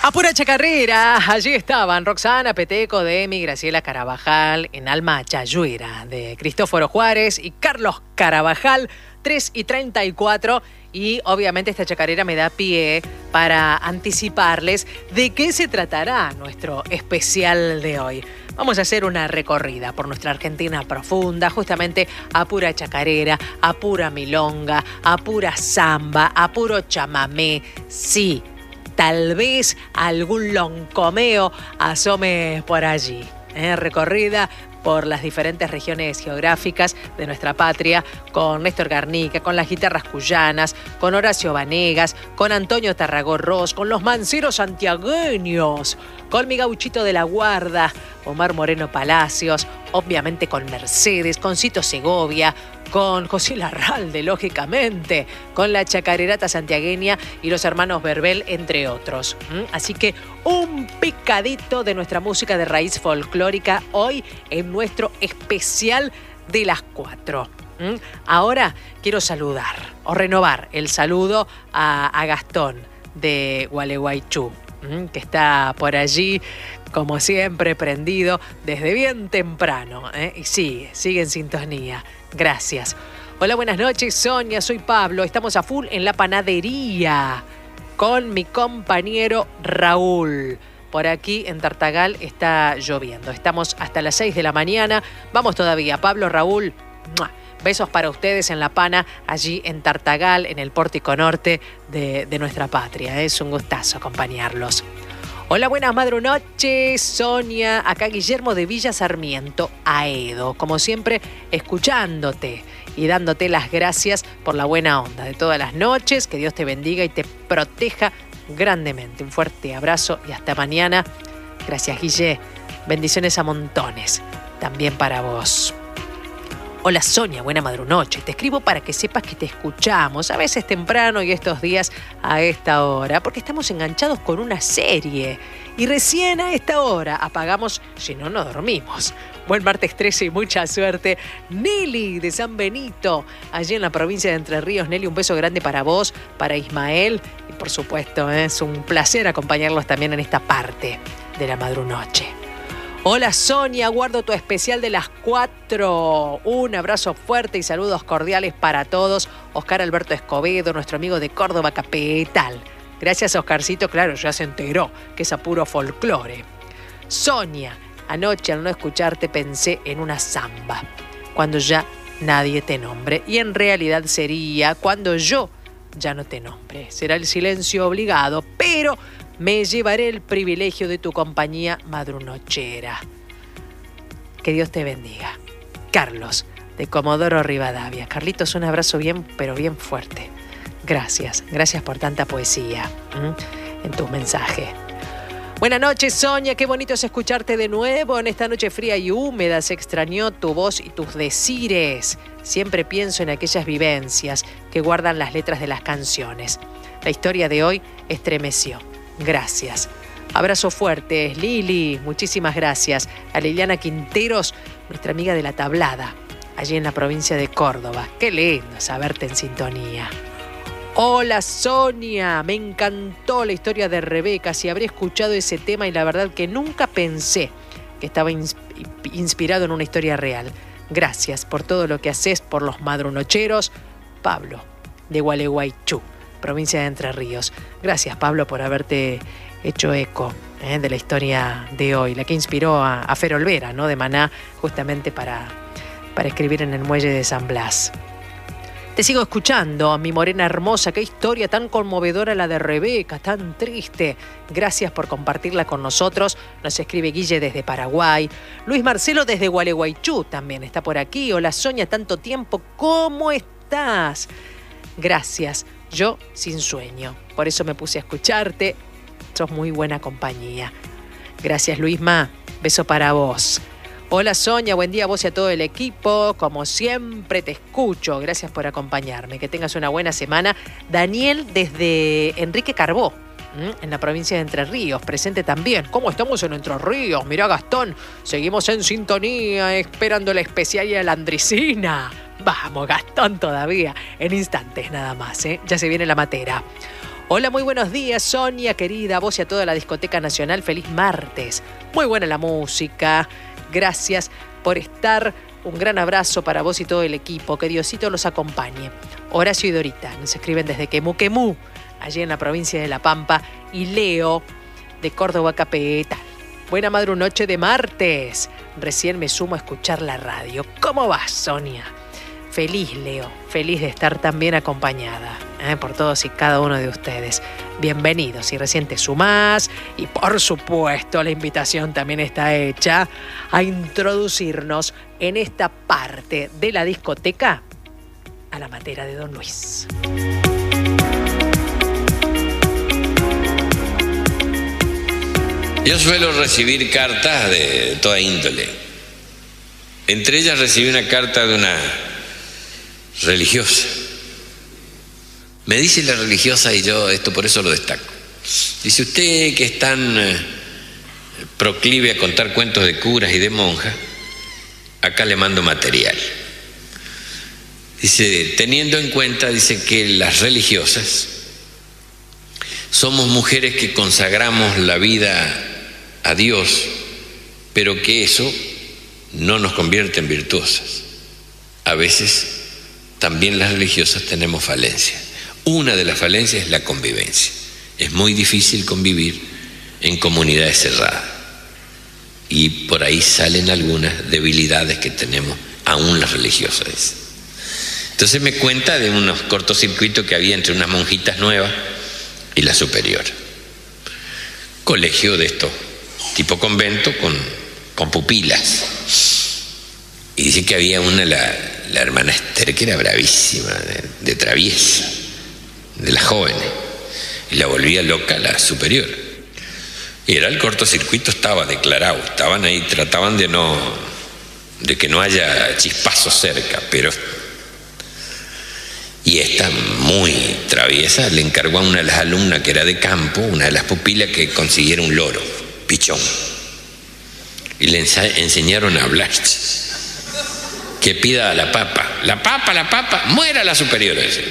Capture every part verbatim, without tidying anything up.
A pura chacarrera, allí estaban Roxana Peteco, Demi, Graciela Carabajal, en Alma Chayuera, de Cristóforo Juárez y Carlos Carabajal, tres y treinta y cuatro. Y obviamente esta chacarera me da pie para anticiparles de qué se tratará nuestro especial de hoy. Vamos a hacer una recorrida por nuestra Argentina profunda, justamente a pura chacarera, a pura milonga, a pura samba, a puro chamamé. Sí, tal vez algún loncomeo asome por allí. ¿eh? Recorrida por las diferentes regiones geográficas de nuestra patria, con Néstor Garnica, con las guitarras cuyanas, con Horacio Vanegas, con Antonio Tarragorros, con los manceros santiagueños, con mi gauchito de la Guarda, Omar Moreno Palacios, obviamente con Mercedes, con Cito Segovia, con José Larralde, lógicamente, con la chacarerata santiagueña y los hermanos Verbel, entre otros. ¿Mm? Así que un picadito de nuestra música de raíz folclórica hoy en nuestro especial de las cuatro. ¿Mm? Ahora quiero saludar o renovar el saludo a, a Gastón de Gualeguaychú, ¿Mm? que está por allí, como siempre, prendido desde bien temprano. ¿eh? Y sigue, sigue en sintonía. Gracias. Hola, buenas noches, Sonia. Soy Pablo. Estamos a full en la panadería con mi compañero Raúl. Por aquí en Tartagal está lloviendo. Estamos hasta las seis de la mañana. Vamos todavía. Pablo, Raúl, ¡mua! Besos para ustedes en La Pana, allí en Tartagal, en el Pórtico Norte de, de nuestra patria. Es un gustazo acompañarlos. Hola, buenas madrunoches, Sonia. Acá Guillermo de Villa Sarmiento, Aedo. Como siempre, escuchándote y dándote las gracias por la buena onda de todas las noches. Que Dios te bendiga y te proteja grandemente. Un fuerte abrazo y hasta mañana. Gracias, Guille. Bendiciones a montones. También para vos. Hola Sonia, buena madrunoche. Te escribo para que sepas que te escuchamos, a veces temprano y estos días a esta hora, porque estamos enganchados con una serie. Y recién a esta hora apagamos, si no, no dormimos. Buen martes trece y mucha suerte. Nelly de San Benito, allí en la provincia de Entre Ríos. Nelly, un beso grande para vos, para Ismael. Y por supuesto, ¿eh? es un placer acompañarlos también en esta parte de la madrunoche. Hola Sonia, guardo tu especial de las cuatro. Un abrazo fuerte y saludos cordiales para todos. Oscar Alberto Escobedo, nuestro amigo de Córdoba Capital. Gracias, Oscarcito, claro, ya se enteró que es a puro folclore. Sonia, anoche al no escucharte pensé en una samba, cuando ya nadie te nombre. Y en realidad sería cuando yo ya no te nombre. Será el silencio obligado, pero me llevaré el privilegio de tu compañía madrunochera. Que Dios te bendiga. Carlos, de Comodoro Rivadavia. Carlitos, un abrazo bien, pero bien fuerte. Gracias, gracias por tanta poesía ¿m? en tu mensaje. Buenas noches, Sonia. Qué bonito es escucharte de nuevo en esta noche fría y húmeda. Se extrañó tu voz y tus decires. Siempre pienso en aquellas vivencias que guardan las letras de las canciones. La historia de hoy estremeció. Gracias. Abrazo fuerte, Lili. Muchísimas gracias. A Liliana Quinteros, nuestra amiga de La Tablada, allí en la provincia de Córdoba. Qué lindo saberte en sintonía. Hola, Sonia. Me encantó la historia de Rebeca. Si habré escuchado ese tema y la verdad que nunca pensé que estaba ins- inspirado en una historia real. Gracias por todo lo que haces por los madrunocheros. Pablo, de Gualeguaychú, provincia de Entre Ríos. Gracias, Pablo, por haberte hecho eco ¿eh? de la historia de hoy, la que inspiró a, a Fer Olvera, ¿no? de Maná, justamente para, para escribir en el muelle de San Blas. Te sigo escuchando, mi morena hermosa. Qué historia tan conmovedora la de Rebeca, tan triste. Gracias por compartirla con nosotros. Nos escribe Guille desde Paraguay. Luis Marcelo desde Gualeguaychú también está por aquí. Hola, Sonia, tanto tiempo. ¿Cómo estás? Gracias. Yo sin sueño, por eso me puse a escucharte. Sos muy buena compañía. Gracias, Luisma. Beso para vos. Hola, Sonia. Buen día a vos y a todo el equipo. Como siempre te escucho. Gracias por acompañarme. Que tengas una buena semana. Daniel desde Enrique Carbó, en la provincia de Entre Ríos, presente también. ¿Cómo estamos en Entre Ríos? Mirá, Gastón. Seguimos en sintonía, esperando la especial y la Andricina. Vamos, Gastón, todavía. En instantes nada más, ¿eh? Ya se viene la matera. Hola, muy buenos días, Sonia, querida, a vos y a toda la Discoteca Nacional. Feliz martes. Muy buena la música. Gracias por estar. Un gran abrazo para vos y todo el equipo. Que Diosito los acompañe. Horacio y Dorita nos escriben desde Quemuquemú, allí en la provincia de La Pampa. Y Leo, de Córdoba Capital. Buena madrunoche de martes. Recién me sumo a escuchar la radio. ¿Cómo vas, Sonia? Feliz, Leo. Feliz de estar tan bien acompañada ¿eh? por todos y cada uno de ustedes. Bienvenidos. Si recién te sumás. Y por supuesto, la invitación también está hecha a introducirnos en esta parte de la discoteca a la matera de Don Luis. Yo suelo recibir cartas de toda índole. Entre ellas recibí una carta de una religiosa. Me dice la religiosa, y yo esto por eso lo destaco. Dice: usted que es tan eh, proclive a contar cuentos de curas y de monjas, acá le mando material. Dice, teniendo en cuenta, dice que las religiosas somos mujeres que consagramos la vida a Dios, pero que eso no nos convierte en virtuosas. A veces también las religiosas tenemos falencias. Una de las falencias es la convivencia. Es muy difícil convivir en comunidades cerradas. Y por ahí salen algunas debilidades que tenemos aún las religiosas. Entonces me cuenta de unos cortocircuitos que había entre unas monjitas nuevas y la superior. Colegio de esto, tipo convento, con, con pupilas. Y dice que había una, la, la hermana Esther, que era bravísima, de, de traviesa, de las jóvenes, y la volvía loca la superior. Y era el cortocircuito, estaba declarado, estaban ahí, trataban de no, de que no haya chispazos cerca, pero... Y esta, muy traviesa, le encargó a una de las alumnas que era de campo, una de las pupilas, que consiguiera un loro, pichón. Y le enseñaron a hablar. Que pida a la papa, la papa, la papa, muera la superior ese.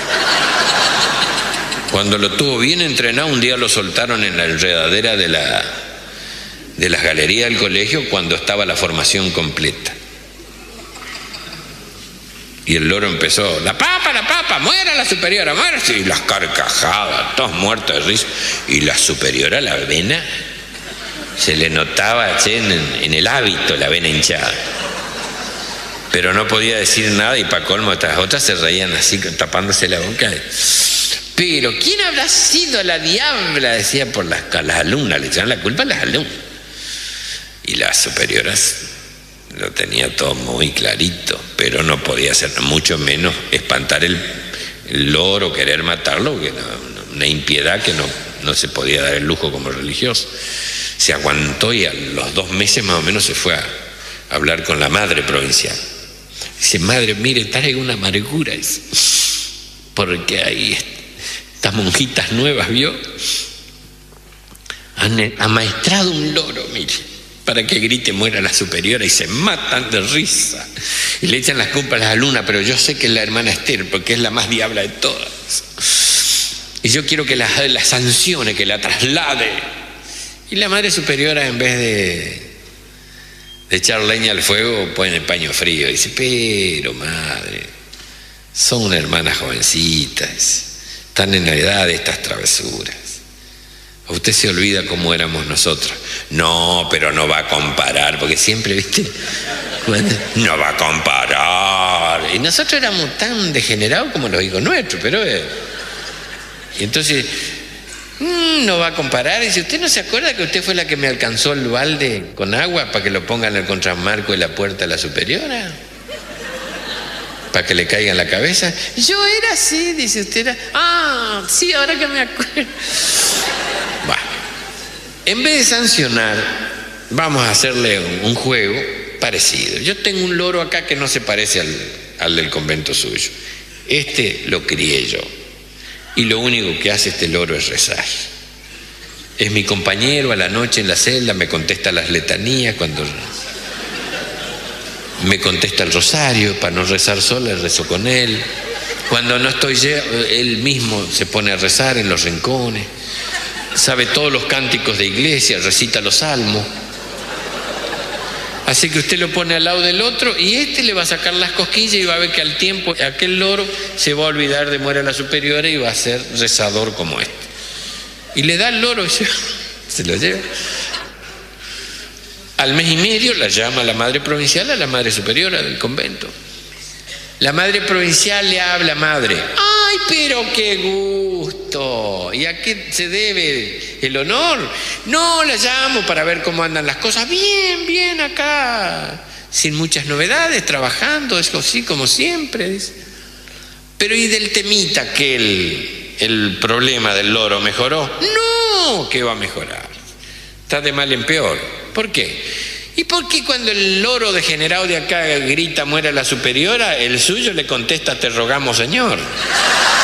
Cuando lo tuvo bien entrenado, un día lo soltaron en la enredadera de, la, de las galerías del colegio cuando estaba la formación completa. Y el loro empezó, la papa, la papa, muera la superiora, muera. Y las carcajadas, todos muertos de risa. Y la superiora, la vena, se le notaba che, en, en el hábito la vena hinchada. Pero no podía decir nada, y para colmo estas otras se reían así, tapándose la boca. Pero ¿quién habrá sido la diabla? Decía por las, las alumnas, le echaban la culpa a las alumnas. Y las superioras lo tenía todo muy clarito, pero no podía hacer, mucho menos espantar el, el loro, querer matarlo, que no, una impiedad que no, no se podía dar el lujo como religioso. Se aguantó y a los dos meses más o menos se fue a, a hablar con la madre provincial. Dice, madre, mire, traigo una amargura, dice, porque ahí estas monjitas nuevas, ¿vio? Han amaestrado un loro, mire, para que grite muera la superiora, y se matan de risa y le echan las culpas a las alumnas, pero yo sé que es la hermana Esther porque es la más diabla de todas, y yo quiero que la, la sancione, que la traslade. Y la madre superiora, en vez de, de echar leña al fuego, pone el paño frío y dice, pero madre, son hermanas jovencitas, están en la edad de estas travesuras. Usted se olvida cómo éramos nosotros. No, pero no va a comparar, porque siempre, ¿viste? No va a comparar. Y nosotros éramos tan degenerados como los hijos nuestros, pero... Eh. Y entonces, mmm, no va a comparar. Y si usted no se acuerda que usted fue la que me alcanzó el balde con agua para que lo ponga en el contramarco de la puerta de la superiora, para que le caiga en la cabeza. Yo era así, dice usted. Era, ah, sí, ahora que me acuerdo. Bueno, en vez de sancionar, vamos a hacerle un, un juego parecido. Yo tengo un loro acá que no se parece al, al del convento suyo. Este lo crié yo. Y lo único que hace este loro es rezar. Es mi compañero a la noche en la celda, me contesta las letanías cuando... Me contesta el rosario, para no rezar sola, rezo con él. Cuando no estoy yo, él mismo se pone a rezar en los rincones, sabe todos los cánticos de iglesia, recita los salmos. Así que usted lo pone al lado del otro y este le va a sacar las cosquillas y va a ver que al tiempo aquel loro se va a olvidar de muera la superiora y va a ser rezador como este. Y le da el loro y se, se lo lleva. Al mes y medio la llama la madre provincial a la madre superiora del convento. La madre provincial le habla, madre, ¡ay, pero qué gusto! ¿Y a qué se debe el honor? No, la llamo para ver cómo andan las cosas. Bien, bien acá, sin muchas novedades, trabajando, es así como siempre. Dice. Pero ¿y del temita que el, el problema del loro mejoró? No, ¿qué va a mejorar? Está de mal en peor. ¿Por qué? ¿Y por qué cuando el loro degenerado de acá grita muera la superiora, el suyo le contesta te rogamos, señor?